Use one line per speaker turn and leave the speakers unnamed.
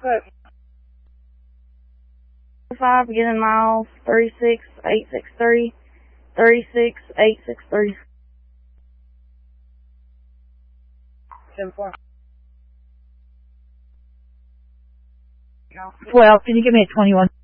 5, beginning miles 36863, 36863.
7-4.
12, can you give me a 21?